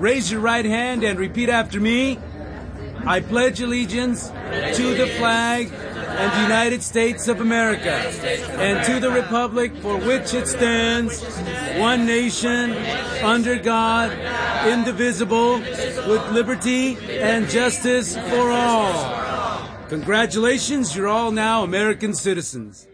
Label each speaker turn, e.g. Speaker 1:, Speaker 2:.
Speaker 1: Raise your right hand and repeat after me. I pledge allegiance to the flag and the United States of America and to the republic for which it stands, one nation, under God, indivisible, with liberty and justice for all. Congratulations, you're all now American citizens.